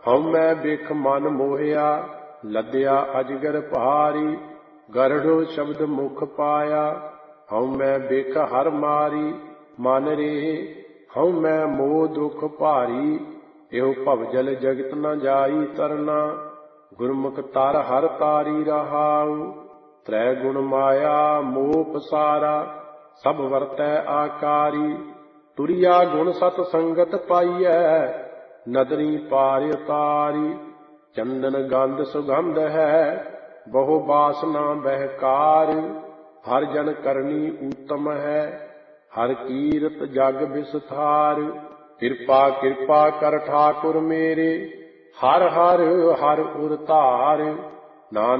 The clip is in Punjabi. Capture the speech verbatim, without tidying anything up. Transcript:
ਹਉਮੈ ਬਿਖ ਮਨ ਮੋਹਿਆ, ਲੱਦਿਆ ਅਜਗਰ ਭਾਰੀ। ਗਰੜੋ ਸ਼ਬਦ ਮੁਖ ਪਾਇਆ, ਹਉਮੈ ਬਿਖ ਹਰ ਮਾਰੀ। ਮਨ ਰੇ ਹਉਮੈ ਮੋਹ ਦੁਖ ਭਾਰੀ, ਇਹੋ ਭਵਜਲ ਜਗਤ ਨ ਜਾਈ ਤਰਨਾ। ਗੁਰਮੁਖ ਤਰ ਹਰ ਤਾਰੀ ਰਹਾਉ, ਤ੍ਰੈ ਗੁਣ ਮਾਇਆ ਮੋਹ ਪਸਾਰਾ। ਸਭ ਵਰਤੈ ਆਕਾਰੀ, ਤੁਰਿਆ ਗੁਣ ਸਤ ਸੰਗਤ ਪਾਈਐ। ਨਦਰੀ ਪਾਰ ਉਤਾਰੀ, ਚੰਦਨ ਗੰਧ ਸੁਗੰਧ ਹੈ, ਬਹੁ ਬਾਸਨਾ ਬਹਿਕਾਰ। ਹਰ ਜਨ ਕਰਨੀ ਊਤਮ ਹੈ, ਹਰ ਕੀਰਤ ਜਗ ਵਿਸਥਾਰ। ਕਿਰਪਾ ਕਿਰਪਾ ਕਰ ਠਾਕੁਰ ਮੇਰੇ, ਹਰ ਹਰ ਹਰ ਉਰ ਧਾਰ। ਨਾਨਕ